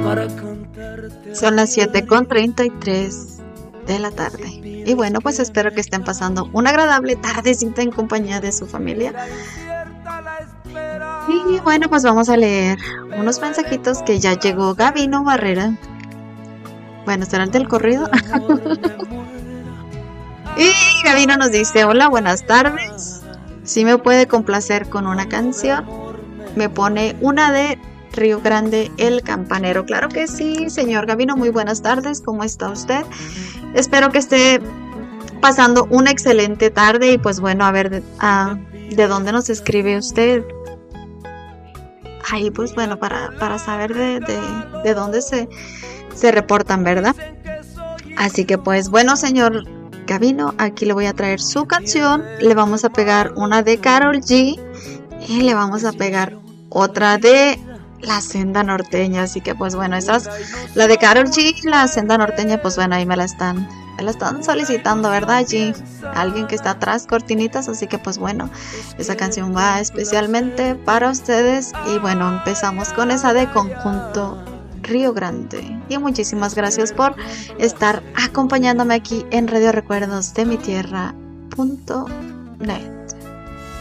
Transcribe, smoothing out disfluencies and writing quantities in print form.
Son las 7:33 de la tarde. Y bueno, pues espero que estén pasando una agradable tardecita en compañía de su familia. Y bueno, pues vamos a leer unos mensajitos que ya llegó Gabino Barrera. Bueno, ¿serán del corrido? Y Gabino nos dice: hola, buenas tardes. Si me puede complacer con una canción, me pone una de Río Grande, El Campanero. Claro que sí, señor Gabino, muy buenas tardes, ¿cómo está usted? Espero que esté pasando una excelente tarde y pues bueno, a ver de dónde nos escribe usted. Ahí pues bueno, para saber de dónde se reportan, ¿verdad? Así que pues bueno, señor Gabino, aquí le voy a traer su canción, le vamos a pegar una de Karol G y le vamos a pegar otra de La Senda Norteña. Así que pues bueno, la de Karol G, La Senda Norteña, pues bueno, ahí me la están solicitando, ¿verdad? Allí alguien que está atrás, cortinitas, así que pues bueno, esa canción va especialmente para ustedes. Y bueno, empezamos con esa de Conjunto Río Grande. Y muchísimas gracias por estar acompañándome aquí en Radio Recuerdos de mi Tierra.net.